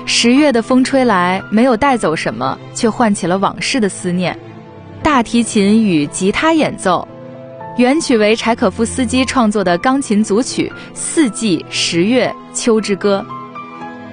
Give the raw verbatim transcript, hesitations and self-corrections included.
十月的风吹来，没有带走什么，却唤起了往事的思念。大提琴与吉他演奏，原曲为柴可夫斯基创作的钢琴组曲《四季、十月、秋之歌》。